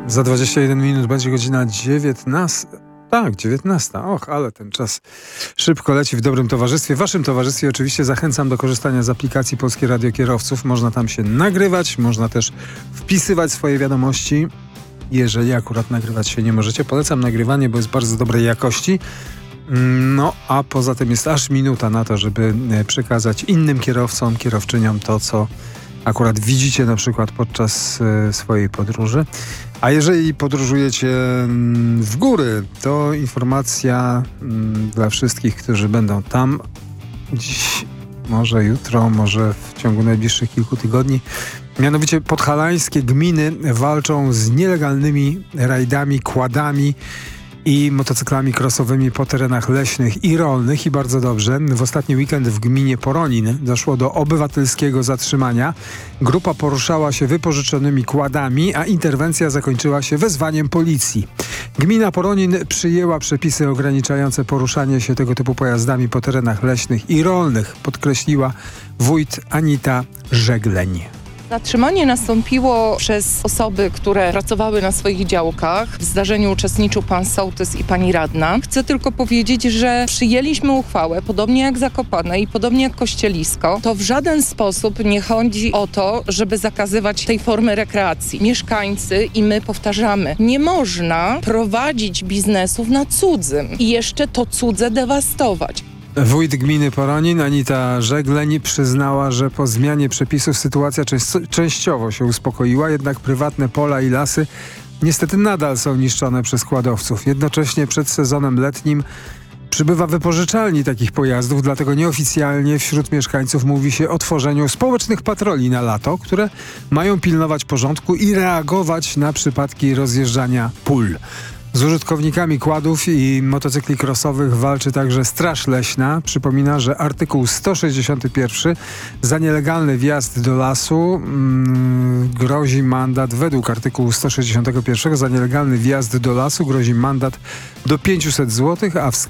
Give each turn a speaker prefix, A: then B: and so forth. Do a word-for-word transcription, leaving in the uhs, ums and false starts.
A: Za dwadzieścia jeden minut będzie godzina dziewiętnasta. Tak, dziewiętnasta. Och, ale ten czas szybko leci w dobrym towarzystwie. W waszym towarzystwie oczywiście zachęcam do korzystania z aplikacji Polskie Radio Kierowców. Można tam się nagrywać, można też wpisywać swoje wiadomości. Jeżeli akurat nagrywać się nie możecie, polecam nagrywanie, bo jest bardzo dobrej jakości. No, a poza tym jest aż minuta na to, żeby przekazać innym kierowcom, kierowczyniom to, co akurat widzicie na przykład podczas y, swojej podróży. A jeżeli podróżujecie mm, w góry, to informacja mm, dla wszystkich, którzy będą tam dziś, może jutro, może w ciągu najbliższych kilku tygodni. Mianowicie podhalańskie gminy walczą z nielegalnymi rajdami, quadami i motocyklami crossowymi po terenach leśnych i rolnych i bardzo dobrze. W ostatni weekend w gminie Poronin doszło do obywatelskiego zatrzymania. Grupa poruszała się wypożyczonymi quadami, a interwencja zakończyła się wezwaniem policji. Gmina Poronin przyjęła przepisy ograniczające poruszanie się tego typu pojazdami po terenach leśnych i rolnych, podkreśliła wójt Anita Żegleń.
B: Zatrzymanie nastąpiło przez osoby, które pracowały na swoich działkach. W zdarzeniu uczestniczył pan sołtys i pani radna. Chcę tylko powiedzieć, że przyjęliśmy uchwałę, podobnie jak Zakopane i podobnie jak Kościelisko. To w żaden sposób nie chodzi o to, żeby zakazywać tej formy rekreacji. Mieszkańcy i my powtarzamy, nie można prowadzić biznesów na cudzym i jeszcze to cudze dewastować.
A: Wójt gminy Poronin Anita Żegleń przyznała, że po zmianie przepisów sytuacja często, częściowo się uspokoiła, jednak prywatne pola i lasy niestety nadal są niszczone przez kładowców. Jednocześnie przed sezonem letnim przybywa wypożyczalni takich pojazdów, dlatego nieoficjalnie wśród mieszkańców mówi się o tworzeniu społecznych patroli na lato, które mają pilnować porządku i reagować na przypadki rozjeżdżania pól. Z użytkownikami quadów i motocykli crossowych walczy także Straż Leśna. Przypomina, że artykuł sto sześćdziesiąty pierwszy za nielegalny wjazd do lasu mm, grozi mandat, według artykułu sto sześćdziesiątego pierwszego za nielegalny wjazd do lasu grozi mandat do pięćset złotych, a w